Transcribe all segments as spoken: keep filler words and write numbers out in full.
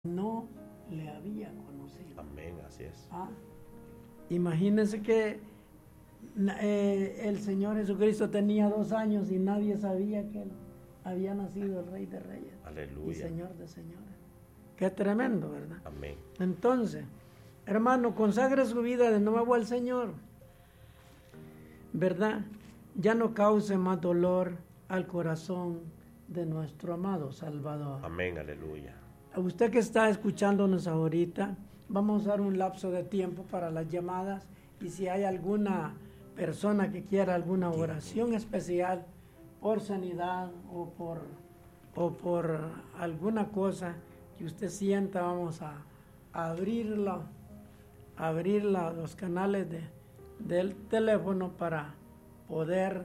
no le había conocido. Amén, así es. ¿Ah? Imagínense que eh, el Señor Jesucristo tenía dos años y nadie sabía que él había nacido el Rey de Reyes. Aleluya. Y Señor de Señores. Qué tremendo, ¿verdad? Amén. Entonces, hermano, consagre su vida de nuevo al Señor, ¿verdad? Ya no cause más dolor al corazón de nuestro amado Salvador. Amén, aleluya. A usted que está escuchándonos ahorita, vamos a dar un lapso de tiempo para las llamadas, y si hay alguna persona que quiera alguna oración especial por sanidad o por, o por alguna cosa que usted sienta, vamos a, a abrirlo, abrir la, los canales de, del teléfono para poder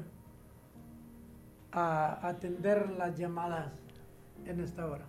a, atender las llamadas en esta hora.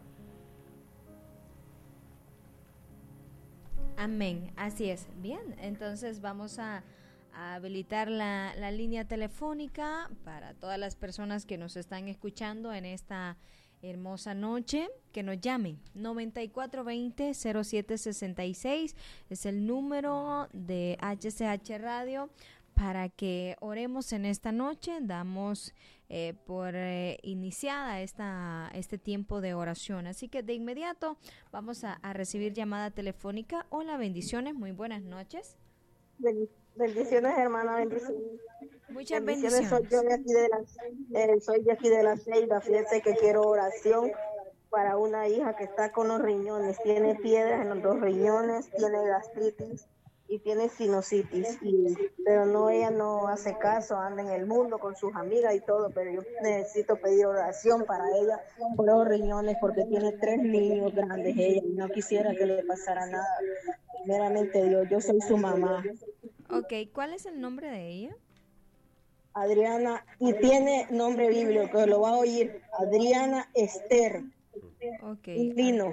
Amén, así es. Bien, entonces vamos a, a habilitar la, la línea telefónica para todas las personas que nos están escuchando en esta hermosa noche, que nos llamen. noventa y cuatro veinte cero siete sesenta y seis es el número de H C H Radio para que oremos en esta noche. Damos eh, por eh, iniciada esta, este tiempo de oración. Así que de inmediato vamos a, a recibir llamada telefónica. Hola, bendiciones, muy buenas noches. Bendiciones, hermana, bendiciones. Muchas bendiciones. bendiciones. Soy yo de aquí de la, eh, soy de aquí de la Ceiba. Fíjate que quiero oración para una hija que está con los riñones. Tiene piedras en los dos riñones, tiene gastritis y tiene sinusitis, y, pero no, ella no hace caso, anda en el mundo con sus amigas y todo, pero yo necesito pedir oración para ella por los riñones, porque tiene tres niños grandes ella, y no quisiera que le pasara nada. Primeramente Dios, yo soy su mamá. Ok, ¿cuál es el nombre de ella? Adriana, y tiene nombre bíblico, lo va a oír, Adriana Esther okay. Lino.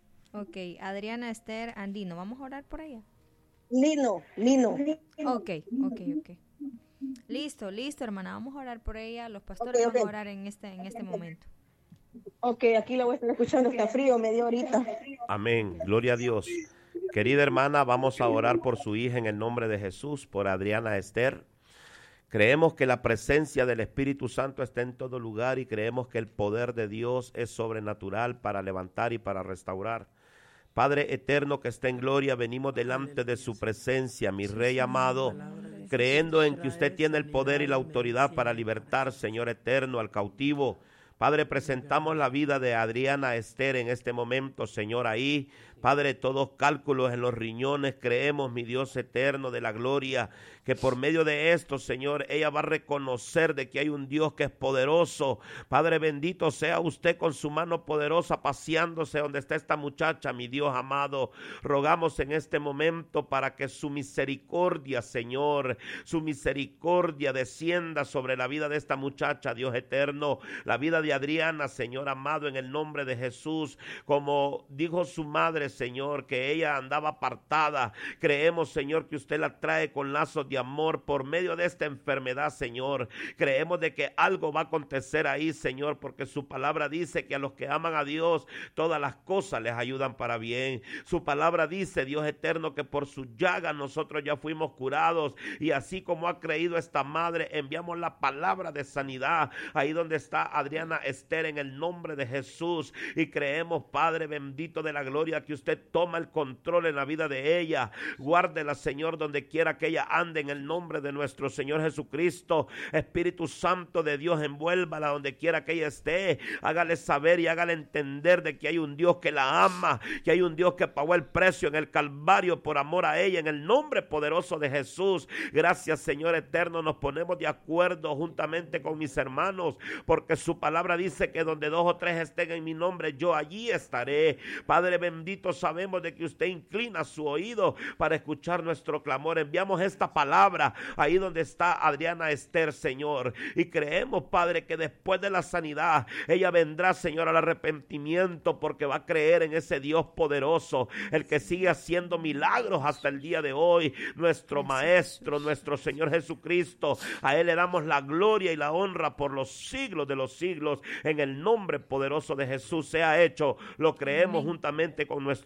Ok, Adriana Esther Andino, vamos a orar por ella. Lino, Lino. Ok, ok, ok. Listo, listo, hermana. Vamos a orar por ella. Los pastores okay, van okay. a orar en este, en este momento. Ok, aquí la voy a estar escuchando. Está frío, medio ahorita. Amén, gloria a Dios. Querida hermana, vamos a orar por su hija en el nombre de Jesús, por Adriana Esther. Creemos que la presencia del Espíritu Santo está en todo lugar, y creemos que el poder de Dios es sobrenatural para levantar y para restaurar. Padre eterno que está en gloria, venimos delante de su presencia, mi Rey amado, creyendo en que usted tiene el poder y la autoridad para libertar, Señor eterno, al cautivo. Padre, presentamos la vida de Adriana Esther en este momento, Señor, ahí. Padre, todos cálculos en los riñones, creemos, mi Dios eterno de la gloria, que por medio de esto, Señor, ella va a reconocer de que hay un Dios que es poderoso. Padre, bendito sea usted con su mano poderosa paseándose donde está esta muchacha, mi Dios amado. Rogamos en este momento para que su misericordia, Señor, su misericordia descienda sobre la vida de esta muchacha, Dios eterno, la vida de Adriana, Señor amado, en el nombre de Jesús. Como dijo su madre, Señor, que ella andaba apartada, creemos, Señor, que usted la trae con lazos de amor por medio de esta enfermedad, Señor. Creemos de que algo va a acontecer ahí, Señor, porque su palabra dice que a los que aman a Dios, todas las cosas les ayudan para bien. Su palabra dice, Dios eterno, que por su llaga nosotros ya fuimos curados, y así como ha creído esta madre, enviamos la palabra de sanidad ahí donde está Adriana Esther en el nombre de Jesús, y creemos, Padre bendito de la gloria, que usted toma el control en la vida de ella. Guárdela, Señor, donde quiera que ella ande, en el nombre de nuestro Señor Jesucristo. Espíritu Santo de Dios, envuélvala donde quiera que ella esté. Hágale saber y hágale entender de que hay un Dios que la ama, que hay un Dios que pagó el precio en el Calvario por amor a ella, en el nombre poderoso de Jesús. Gracias, Señor eterno. Nos ponemos de acuerdo juntamente con mis hermanos, porque su palabra dice que donde dos o tres estén en mi nombre, yo allí estaré. Padre bendito, sabemos de que usted inclina su oído para escuchar nuestro clamor. Enviamos esta palabra ahí donde está Adriana Esther, Señor, y creemos, Padre, que después de la sanidad ella vendrá, Señor, al arrepentimiento, porque va a creer en ese Dios poderoso, el que sigue haciendo milagros hasta el día de hoy, nuestro Maestro, nuestro Señor Jesucristo. A Él le damos la gloria y la honra por los siglos de los siglos. en el nombre poderoso de Jesús sea hecho. Lo creemos Amén. juntamente con nuestro